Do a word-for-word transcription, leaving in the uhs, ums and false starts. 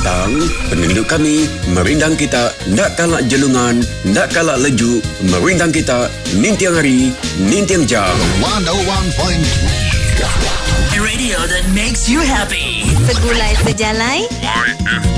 petang, penduduk kami merindang kita nak kalak jelungan, nak kalak leju, merindang kita nintiang hari, nintiang jam. one oh one point three Radio that makes you happy. Segulai sejalai.